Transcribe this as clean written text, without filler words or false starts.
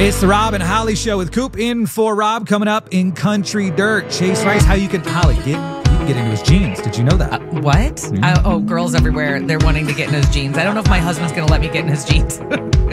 It's the Rob and Holly Show with Coop in for Rob. Coming up in Country Dirt. Chase Rice, how you can, Holly, you can get into his jeans. Did you know that? What? Girls everywhere, they're wanting to get in his jeans. I don't know if my husband's going to let me get in his jeans.